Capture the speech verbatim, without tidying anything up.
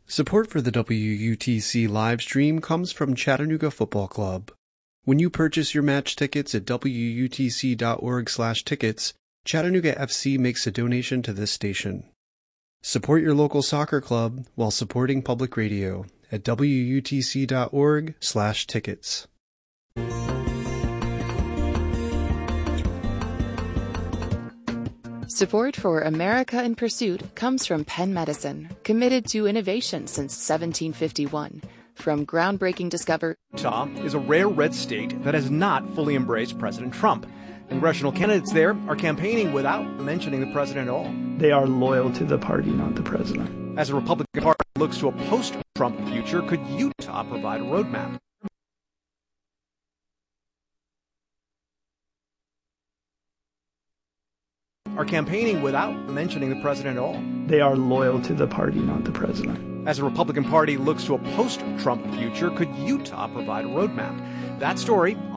Support for the W U T C live stream comes from Chattanooga Football Club. When you purchase your match tickets at W U T C dot org slash tickets, Chattanooga F C makes a donation to this station. Support your local soccer club while supporting public radio at W U T C dot org slash tickets. Support for America in Pursuit comes from Penn Medicine, committed to innovation since seventeen fifty-one. From groundbreaking discovery... Utah is a rare red state that has not fully embraced President Trump. Congressional candidates there are campaigning without mentioning the president at all. They are loyal to the party, not the president. As the Republican Party looks to a post-Trump future, could Utah provide a roadmap? Are campaigning without mentioning the president at all. They are loyal to the party, not the president. As the Republican Party looks to a post-Trump future, could Utah provide a roadmap? That story